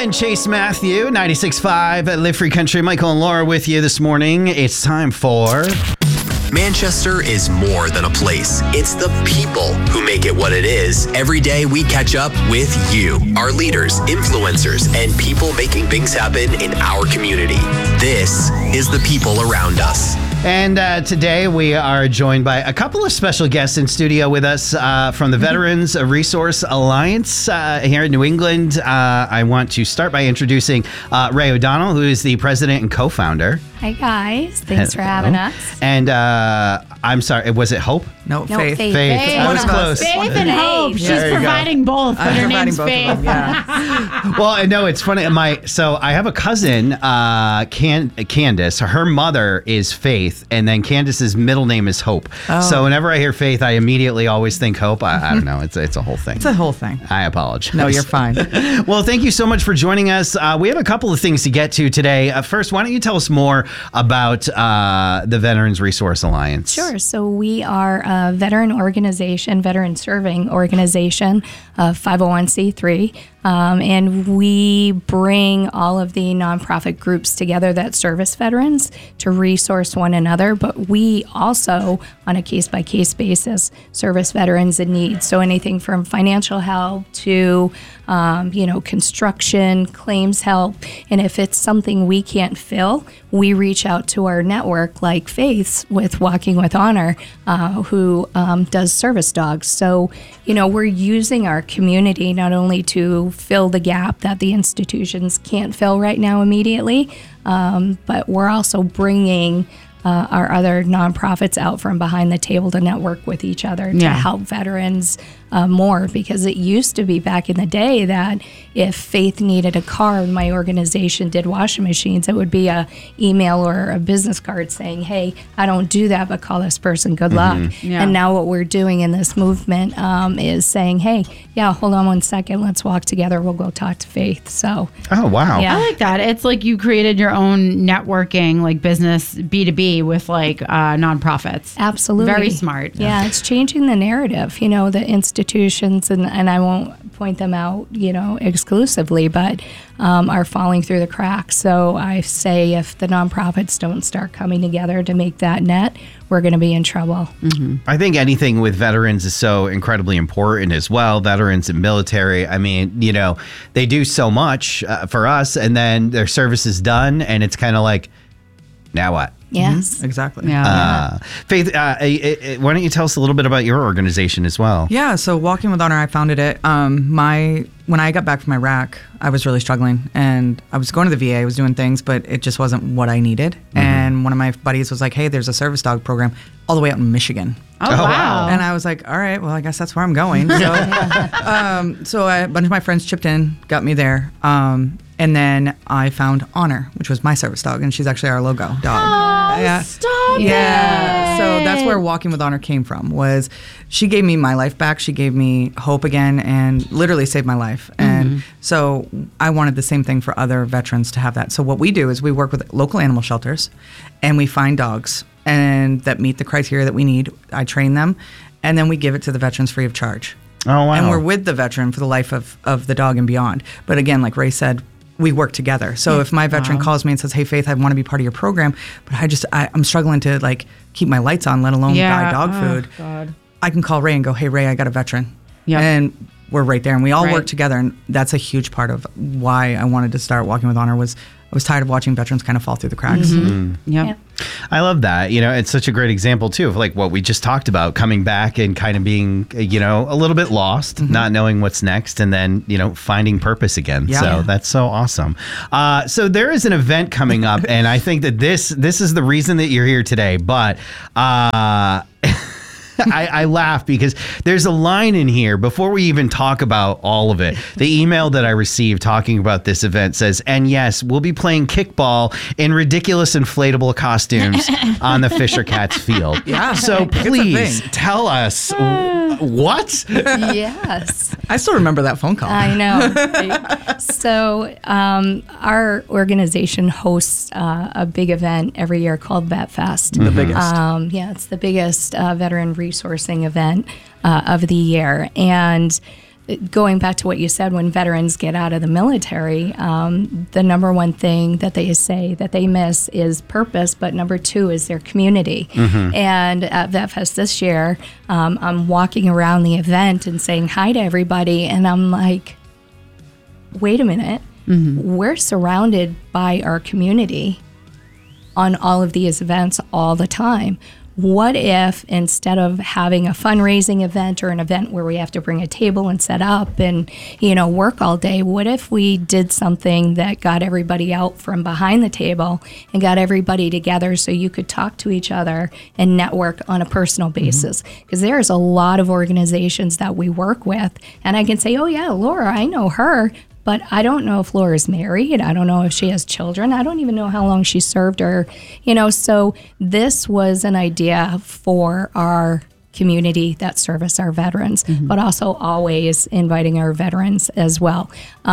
and Chase Matthew, 96.5 at Live Free Country. Michael and Laura with you this morning. It's time for... Manchester is more than a place. It's the people who make it what it is. Every day we catch up with you, our leaders, influencers, and people making things happen in our community. This is the people around us. And today we are joined by a couple of special guests in studio with us from the Veterans Resource Alliance here in New England. I want to start by introducing Ray O'Donnell, who is the president and co-founder. Hi, guys. Thanks for having us. And I'm sorry, was it Hope? No, Faith. Faith. I was close. Faith and Hope. She's There you go. providing both, but her name's both Faith. of them, yeah. Well, I know it's funny. So I have a cousin, Candace. Her mother is Faith, and then Candace's middle name is Hope. Oh. So whenever I hear Faith, I immediately always think Hope. I don't know. It's a whole thing. It's a whole thing. I apologize. No, you're fine. Well, thank you so much for joining us. We have a couple of things to get to today. First, why don't you tell us more about the Veterans Resource Alliance? Sure. So we are a veteran organization, veteran serving organization, 501c3. And we bring all of the nonprofit groups together that service veterans to resource one another. But we also, on a case-by-case basis, service veterans in need. So anything from financial help to, construction, claims help. And if it's something we can't fill, we reach out to our network like Faith's with Walking with Honor, who does service dogs. So, we're using our community not only to fill the gap that the institutions can't fill right now immediately, but we're also bringing our other nonprofits out from behind the table to network with each other to help veterans more, because it used to be back in the day that if Faith needed a car and my organization did washing machines, it would be a email or a business card saying, hey, I don't do that, but call this person, good luck. Yeah. And now what we're doing in this movement is saying, hey, hold on one second, let's walk together, we'll go talk to Faith. So Oh, wow. Yeah. I like that. It's like you created your own networking, like business B2B with like nonprofits. absolutely. Very smart. Yeah, it's changing the narrative. The institutions, and I won't point them out, exclusively, but are falling through the cracks. So I say if the nonprofits don't start coming together to make that net, we're going to be in trouble. I think anything with veterans is so incredibly important as well. Veterans and military, I mean, they do so much for us, and then their service is done, and it's kind of like, now what? Yes. Exactly. Yeah. Faith, why don't you tell us a little bit about your organization as well? Yeah, so Walking with Honor, I founded it. When I got back from Iraq, I was really struggling, and I was going to the VA, I was doing things, but it just wasn't what I needed. And one of my buddies was like, hey, there's a service dog program all the way out in Michigan. Oh, wow. And I was like, all right, well, I guess that's where I'm going. So, so a bunch of my friends chipped in, got me there. And then I found Honor, which was my service dog, and she's actually our logo dog. Oh, stop Yeah. it. So that's where Walking with Honor came from. Was she gave me my life back. She gave me hope again, and literally saved my life. And so I wanted the same thing for other veterans to have that. So what we do is we work with local animal shelters, and we find dogs and that meet the criteria that we need. I train them, and then we give it to the veterans free of charge. Oh, wow. And we're with the veteran for the life of the dog and beyond. But again, like Ray said, we work together. So if my veteran calls me and says, hey, Faith, I want to be part of your program, but I'm struggling to keep my lights on, let alone buy dog food. God. I can call Ray and go, hey, Ray, I got a veteran. Yep. And we're right there. And we all Right. work together. And that's a huge part of why I wanted to start Walking with Honor. Was I was tired of watching veterans kind of fall through the cracks. Yep. Yeah. I love that. It's such a great example too of like what we just talked about, coming back and kind of being, a little bit lost, not knowing what's next, and then, finding purpose again. Yeah. So that's so awesome. So there is an event coming up, and I think that this is the reason that you're here today, but, I laugh because there's a line in here before we even talk about all of it. The email that I received talking about this event says, and yes, we'll be playing kickball in ridiculous inflatable costumes on the Fisher Cats field. Yeah. So It's a please thing. tell us what? Yes. I still remember that phone call. I know. So our organization hosts a big event every year called Vet Fest. The biggest. It's the biggest veteran resourcing event of the year. And going back to what you said, when veterans get out of the military, the number one thing that they say that they miss is purpose, but number two is their community. And at VetFest this year, I'm walking around the event and saying hi to everybody, and I'm like, wait a minute, we're surrounded by our community on all of these events all the time. What if instead of having a fundraising event or an event where we have to bring a table and set up and, work all day, what if we did something that got everybody out from behind the table and got everybody together so you could talk to each other and network on a personal basis? Because there's a lot of organizations that we work with, and I can say, oh yeah, Laura, I know her, but I don't know if Laura's married. I don't know if she has children. I don't even know how long she served her. So this was an idea for our community that service our veterans, but also always inviting our veterans as well.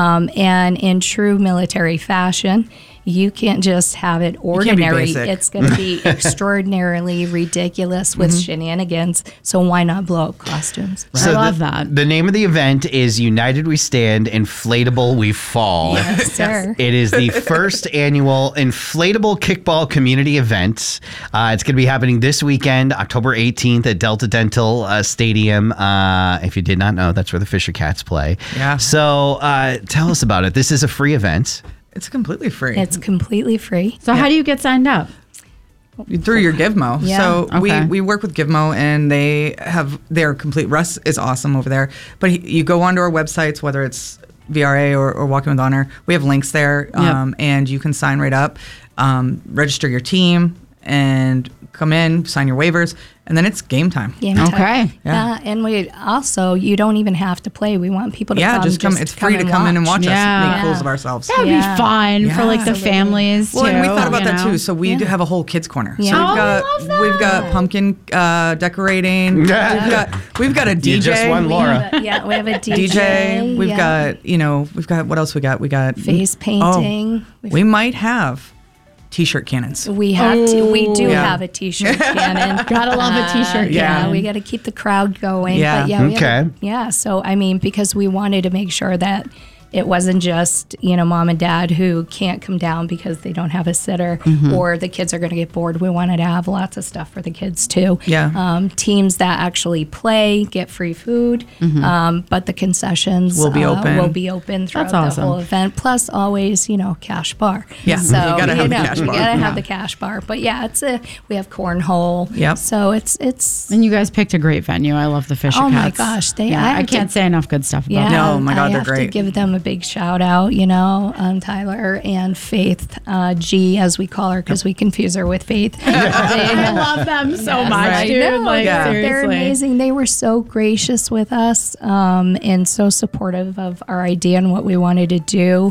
And in true military fashion, you can't just have it ordinary. basic. It's going to be extraordinarily ridiculous with shenanigans. So why not blow up costumes? I love that. The name of the event is United We Stand, Inflatable We Fall. Yes, sir. It is the first annual inflatable kickball community event. It's going to be happening this weekend, October 18th at Delta Dental Stadium. If you did not know, that's where the Fisher Cats play. Yeah. So tell us about it. This is a free event. It's completely free. It's completely free. So how do you get signed up? Through your Givmo. Yeah. So Okay. we work with Givmo, and they have their complete. Russ is awesome over there. But you go onto our websites, whether it's VRA or Walking with Honor, we have links there, and you can sign right up, register your team, and come in, sign your waivers, and then it's game time. Game time. Okay. Yeah. And we also, you don't even have to play. We want people to come. Just come. It's free to come in and watch Yeah. us make fools of ourselves. That would Yeah. be fun for like the Absolutely. families Well, too. and we thought about that you know? too. So we do have a whole kids corner. Yeah. So Oh, we've got I love that. we've got pumpkin decorating. We've got a DJ. You just won, Laura. We have a DJ. DJ. We've yeah. got what else we got? We got face painting. We might have t-shirt cannons. We have to. We do Yeah. have a t-shirt cannon. Gotta love a t-shirt Yeah. cannon. We got to keep the crowd going. Yeah. But yeah. We have Okay. So I mean, because we wanted to make sure that it wasn't just, mom and dad who can't come down because they don't have a sitter or the kids are going to get bored. We wanted to have lots of stuff for the kids too. Yeah. Teams that actually play get free food, but the concessions Will be open. throughout That's the awesome. whole event. Plus, always, cash bar. Yeah. So You gotta have the cash you bar. gotta have Yeah. the cash bar. But yeah, we have cornhole. Yep. So it's. And you guys picked a great venue. I love the Fisher Oh my Cats. gosh, I can't say enough good stuff about Yeah, them. No, my God, I they're have to great. give them a big shout out, Tyler and Faith, G as we call her because we confuse her with Faith. I love them so much, I dude. know, Like, Yeah. seriously. they're amazing. They were so gracious with us and so supportive of our idea and what we wanted to do.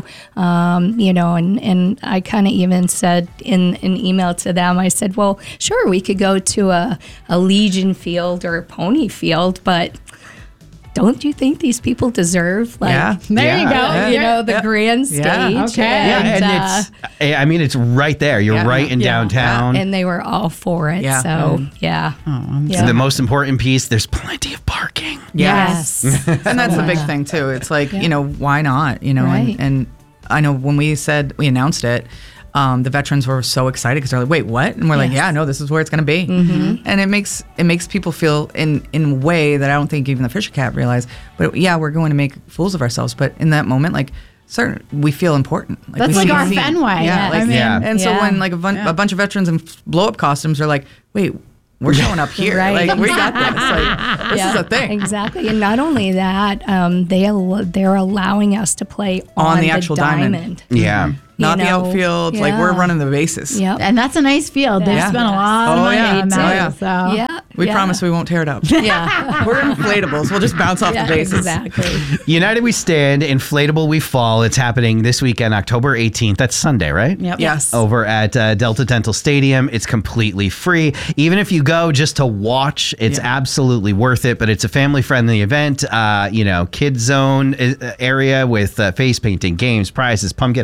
And I kind of even said in an email to them, I said, well, sure, we could go to a Legion field or a pony field, but don't you think these people deserve Yeah. There you go. Yeah. the grand stage? Yeah. Okay. Yeah, and it's right there. You're Yeah. right in downtown. and they were all for it. Yeah. So yeah. Yeah. The most important piece, there's plenty of parking. Yes. And that's the big thing too. It's like, why not? Right. And I know when we announced it, the veterans were so excited because they're like, wait, what? And we're like, Yes. yeah, no, this is where it's going to be. And it makes people feel in a way that I don't think even the Fisher Cat realized. But yeah, we're going to make fools of ourselves. But in that moment, like, we feel important. That's we like see our seen. Fenway. Yeah. I mean, Yeah. And so Yeah. when like a bunch of veterans in blow up costumes are like, wait, we're showing up here. Right. Like we got this. Like this is a thing. Exactly. And not only that, they're allowing us to play on the actual diamond. Yeah. Not You the know, outfield. Like we're yeah. running the bases. Yep. And that's a nice field. They've Yeah. spent a lot of Oh, money yeah. on They that. do. So. Yeah. We yeah. promise we won't tear it up. Yeah. We're inflatables. We'll just bounce off Yeah, the bases. exactly. United We Stand, Inflatable We Fall. It's happening this weekend, October 18th. That's Sunday, right? Yep. Yes. Over at Delta Dental Stadium. It's completely free. Even if you go just to watch, it's absolutely worth it. But it's a family-friendly event. Kids zone area with face painting, games, prizes, pumpkin.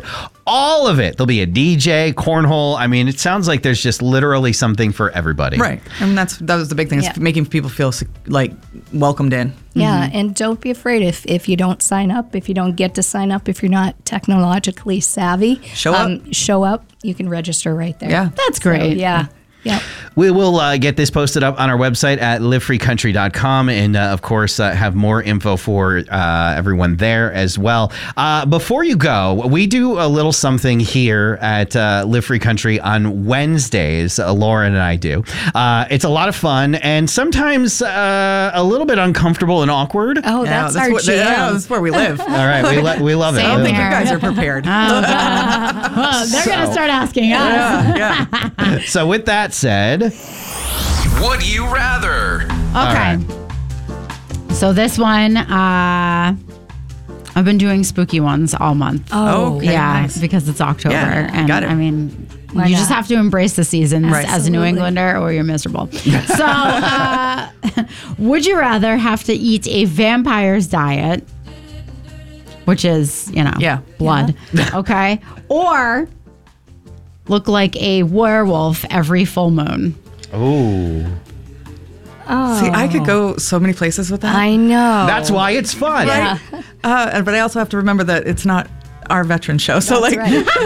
all of it. There'll be a DJ, cornhole. I mean, it sounds like there's just literally something for everybody. Right. And that was the big thing, is making people feel like welcomed in. Yeah, and don't be afraid if you don't sign up, if you don't get to sign up, if you're not technologically savvy. Show up. Show up. You can register right there. Yeah. That's great. So, yeah. Yep. We will get this posted up on our website at livefreecountry.com and, of course, have more info for everyone there as well. Before you go, we do a little something here at Live Free Country on Wednesdays. Lauren and I do. It's a lot of fun and sometimes a little bit uncomfortable and awkward. Oh, that's our jam. That's where we live. All right, we love it. I don't think you here. guys are prepared. Well, they're going to start asking us. Yeah. So with that said, Would you rather? Okay. So this one, I've been doing spooky ones all month. Oh, okay. yeah, nice. because it's October. Yeah, and got it. I mean, Why you not? just have to embrace the seasons Right. as a New Absolutely. Englander or you're miserable. So, would you rather have to eat a vampire's diet, which is, Yeah. blood, okay, or look like a werewolf every full moon? oh, See, I could go so many places with that. I know. that's why it's fun. Yeah. But I also have to remember that it's not our veteran show. So That's like, right.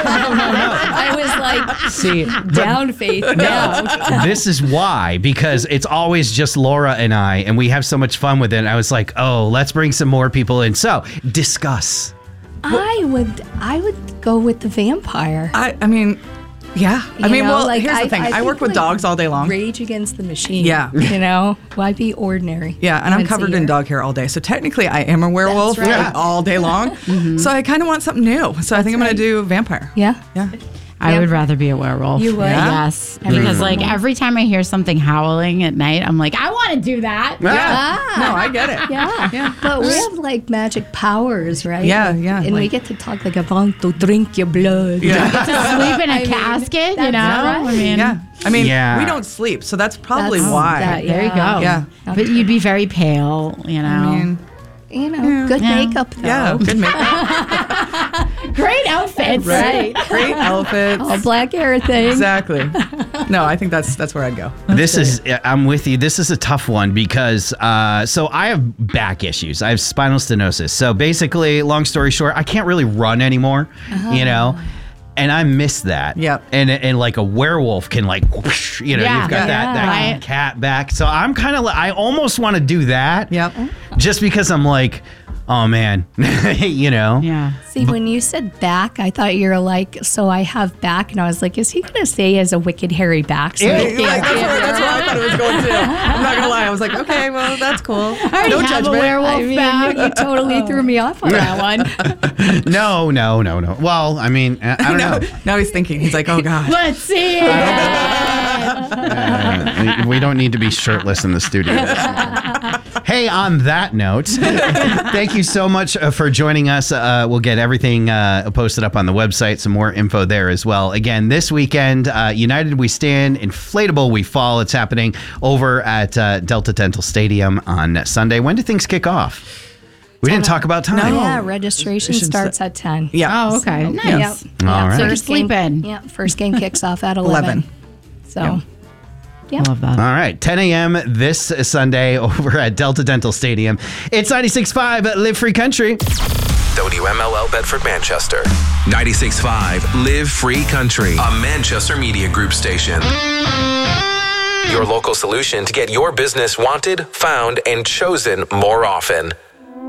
I was like, See, down, Faith, down. this is why, because it's always just Laura and I, and we have so much fun with it. And I was like, oh, let's bring some more people in. So discuss. I would go with the vampire. I mean, yeah. I You mean, know, well, like, here's the thing. I think, work with like, dogs all day long. Rage Against the Machine. Yeah. You know, why be ordinary? Yeah, and I'm once a covered in year? dog hair all day. So technically, I am a werewolf That's right. like, all day long. So I kind of want something new. So I think I'm going to do vampire. Yeah. Yeah. I would rather be a werewolf. You would? Yeah. Yes. Because like every time I hear something howling at night, I'm like, I want to do that. Ah. No, I get it. Yeah. But we have like magic powers, right? Yeah, Like, yeah, And we like- get to talk like, I want to drink your blood. Yeah. To sleep in a casket, you know? that's right. I mean, Yeah. I mean, Yeah. we don't sleep. So that's probably That's why. that, there you go. Yeah. But you'd be very pale, you know? I mean, You know, good Yeah. makeup though. yeah, good makeup. Great outfits. Right. Great outfits. All black everything. Exactly. No, I think that's where I'd go. I'm with you. This is a tough one because, so I have back issues. I have spinal stenosis. So basically, long story short, I can't really run anymore, you know? And I miss that. Yep. And like a werewolf can like, whoosh, you know, Yeah. you've got Yeah. that Right. cat back. So I'm kind of like, I almost want to do that. Yep. Just because I'm like, oh man, you know? Yeah. See, when you said back, I thought you were like, so I have back. And I was like, is he going to say he has a wicked hairy back? So Yeah. he Like, can't that's where I thought it was going to. I'm not gonna lie. I was like, okay, well, that's cool. No have judgment. a werewolf I mean, back. you totally threw me off on that one. No. Well, I mean, I don't know. Now he's thinking. He's like, oh god. Let's see it. We don't need to be shirtless in the studio. Hey, on that note, thank you so much for joining us. We'll get everything posted up on the website, some more info there as well. Again, this weekend, United We Stand, Inflatable We Fall. It's happening over at Delta Dental Stadium on Sunday. When do things kick off? We didn't talk about time. No. Yeah, registration starts at 10. Yeah. Oh, okay. Nice. Yep. All right. So you're First game- sleeping. Yeah, first game kicks off at 11. So, I love that. All right, 10 a.m. this Sunday over at Delta Dental Stadium. It's 96.5 Live Free Country. WMLL Bedford, Manchester. 96.5 Live Free Country, a Manchester Media Group station. Your local solution to get your business wanted, found, and chosen more often.